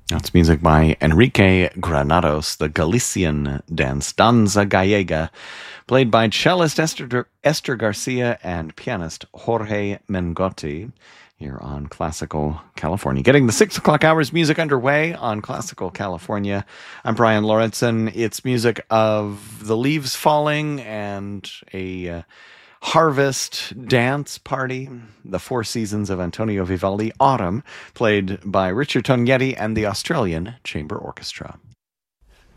That's music by Enrique Granados, the Galician dance Danza Gallega, played by cellist Esther Garcia and pianist Jorge Mengotti here on Classical California. Getting the 6 o'clock hours music underway on Classical California. I'm Brian Lorentzen. It's music of the leaves falling and a harvest dance party, the Four Seasons of Antonio Vivaldi, Autumn, played by Richard Tognetti and the Australian Chamber Orchestra.